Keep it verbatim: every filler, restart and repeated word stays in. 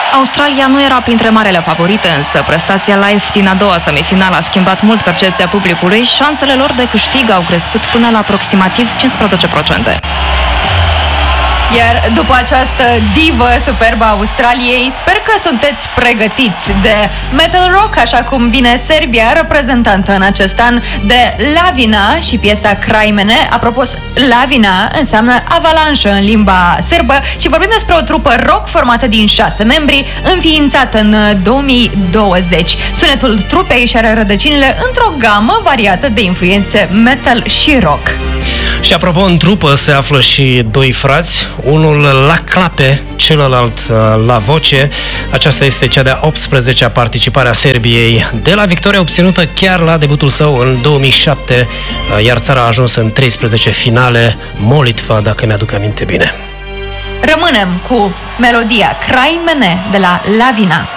Australia nu era printre marele favorite, însă prestația live din a doua semifinală a schimbat mult percepția publicului și șansele lor de câștig au crescut până la aproximativ cincisprezece la sută. Iar după această divă superbă a Australiei, sper că sunteți pregătiți de metal rock, așa cum vine Serbia, reprezentată în acest an de Lavina și piesa Kraimene. Apropo, Lavina înseamnă avalanșă în limba sârbă și vorbim despre o trupă rock formată din șase membri, înființată în două mii douăzeci. Sunetul trupei își are rădăcinile într-o gamă variată de influențe metal și rock. Și apropo, în trupă se află și doi frați, unul la clape, celălalt la voce. Aceasta este cea de-a optsprezecea participare a Serbiei de la victoria obținută chiar la debutul său în două mii șapte, iar țara a ajuns în treisprezece finale, Molitva, dacă mi-aduc aminte bine. Rămânem cu melodia Kraimene de la Lavina.